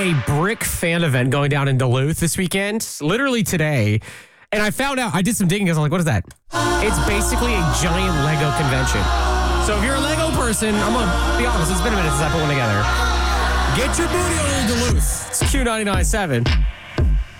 a brick fan event going down in Duluth this weekend, literally today. And I found out, I did some digging because I'm like, what is that? It's basically a giant Lego convention. So if you're a Lego person, I'm going to be honest, it's been a minute since I put one together. Get your booty on in Duluth. It's Q99.7.